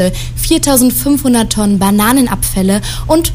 4.500 Tonnen Bananenabfälle und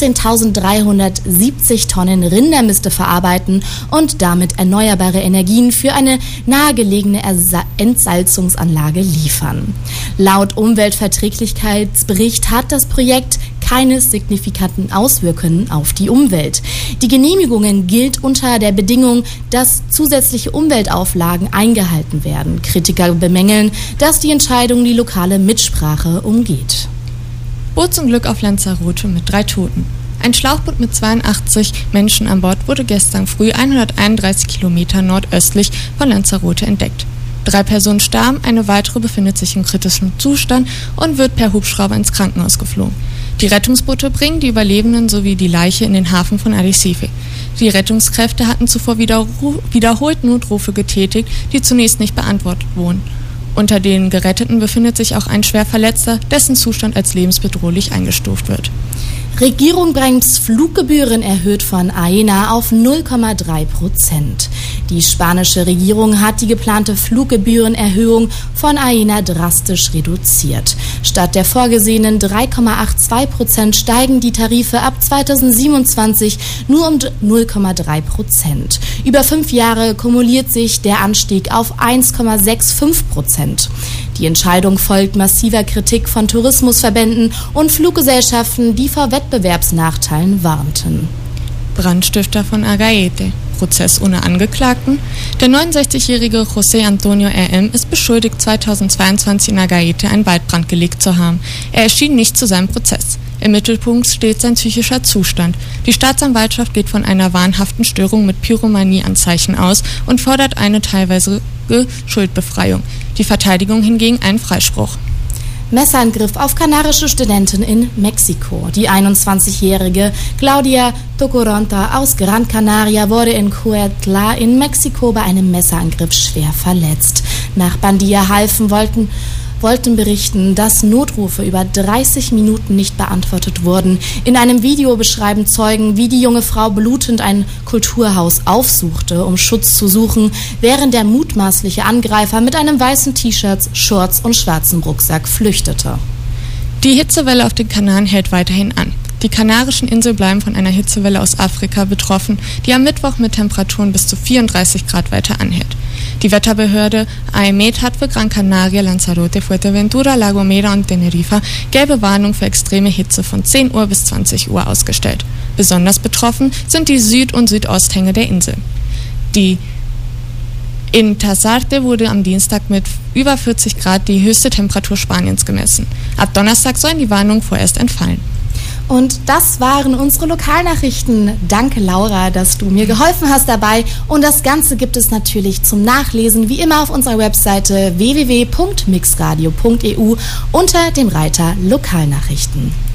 14.370 Tonnen Rindermiste verarbeiten und damit erneuerbare Energien für eine nahegelegene Entsalzungsanlage liefern. Laut Umweltverträglichkeitsbericht hat das Projekt keine signifikanten Auswirkungen auf die Umwelt. Die Genehmigungen gilt unter der Bedingung, dass zusätzliche Umweltauflagen eingehalten werden. Kritiker bemängeln, dass die Entscheidung die lokale Mitsprache umgeht. Bootsunglück auf Lanzarote mit 3 Toten. Ein Schlauchboot mit 82 Menschen an Bord wurde gestern früh 131 Kilometer nordöstlich von Lanzarote entdeckt. 3 Personen starben, eine weitere befindet sich in kritischem Zustand und wird per Hubschrauber ins Krankenhaus geflogen. Die Rettungsboote bringen die Überlebenden sowie die Leiche in den Hafen von Arrecife. Die Rettungskräfte hatten zuvor wiederholt Notrufe getätigt, die zunächst nicht beantwortet wurden. Unter den Geretteten befindet sich auch ein Schwerverletzter, dessen Zustand als lebensbedrohlich eingestuft wird. Regierung bremst Fluggebühren erhöht von Aena auf 0,3%. Die spanische Regierung hat die geplante Fluggebührenerhöhung von Aena drastisch reduziert. Statt der vorgesehenen 3,82% steigen die Tarife ab 2027 nur um 0,3%. Über 5 Jahre kumuliert sich der Anstieg auf 1,65%. Die Entscheidung folgt massiver Kritik von Tourismusverbänden und Fluggesellschaften, die vor Wettbewerbsnachteilen warnten. Brandstifter von Agaete. Prozess ohne Angeklagten. Der 69-jährige José Antonio R.M. ist beschuldigt, 2022 in Agaete einen Waldbrand gelegt zu haben. Er erschien nicht zu seinem Prozess. Im Mittelpunkt steht sein psychischer Zustand. Die Staatsanwaltschaft geht von einer wahnhaften Störung mit Pyromanie-Anzeichen aus und fordert eine teilweise Schuldbefreiung. Die Verteidigung hingegen einen Freispruch. Messerangriff auf kanarische Studentin in Mexiko. Die 21-jährige Claudia Tocoronta aus Gran Canaria wurde in Cuautla in Mexiko bei einem Messerangriff schwer verletzt. Nachbarn, die ihr halfen wollten berichten, dass Notrufe über 30 Minuten nicht beantwortet wurden. In einem Video beschreiben Zeugen, wie die junge Frau blutend ein Kulturhaus aufsuchte, um Schutz zu suchen, während der mutmaßliche Angreifer mit einem weißen T-Shirt, Shorts und schwarzem Rucksack flüchtete. Die Hitzewelle auf den Kanaren hält weiterhin an. Die Kanarischen Inseln bleiben von einer Hitzewelle aus Afrika betroffen, die am Mittwoch mit Temperaturen bis zu 34 Grad weiter anhält. Die Wetterbehörde AEMET hat für Gran Canaria, Lanzarote, Fuerteventura, La Gomera und Tenerife gelbe Warnung für extreme Hitze von 10 Uhr bis 20 Uhr ausgestellt. Besonders betroffen sind die Süd- und Südosthänge der Insel. In Tasarte wurde am Dienstag mit über 40 Grad die höchste Temperatur Spaniens gemessen. Ab Donnerstag sollen die Warnungen vorerst entfallen. Und das waren unsere Lokalnachrichten. Danke, Laura, dass du mir geholfen hast dabei. Und das Ganze gibt es natürlich zum Nachlesen, wie immer auf unserer Webseite www.mixradio.eu unter dem Reiter Lokalnachrichten.